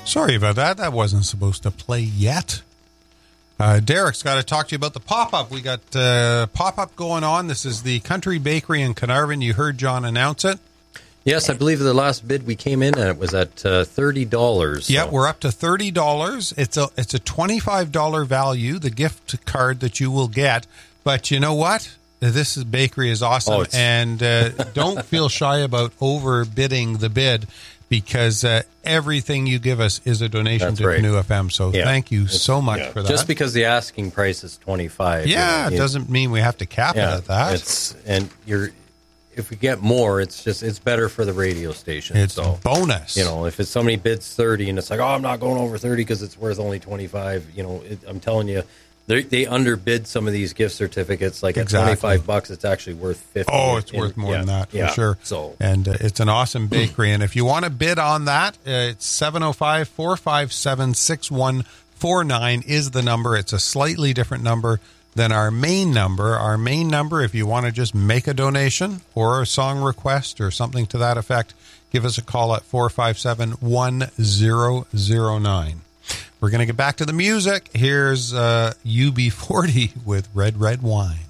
Sorry about that. That wasn't supposed to play yet. Derek's got to talk to you about the pop-up. We got pop-up going on. This is the Country Bakery in Carnarvon. You heard John announce it. Yes, I believe the last bid we came in at was at $30. Yeah, we're up to $30. It's a $25 value, the gift card that you will get. But you know what? This bakery is awesome. And don't feel shy about overbidding the bid, because everything you give us is a donation to Canoe FM. So thank you so much for that. Just because the asking price is $25. Yeah, it doesn't mean we have to cap it at that. If we get more, it's better for the radio station. It's a bonus. If it's somebody bids 30 and it's like, oh, I'm not going over 30 because it's worth only 25. I'm telling you, they underbid some of these gift certificates. Like at $25, it's actually worth 50. Oh, it's worth more than that for sure. And it's an awesome bakery. And if you want to bid on that, it's 705-457-6149 is the number. It's a slightly different number than our main number. Our main number, if you want to just make a donation or a song request or something to that effect, give us a call at 457-1009. We're going to get back to the music. Here's UB40 with Red Red Wine.